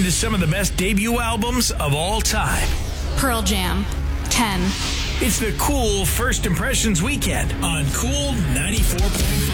to some of the best debut albums of all time. Pearl Jam, 10. It's the Cool First Impressions Weekend on Cool 94.5.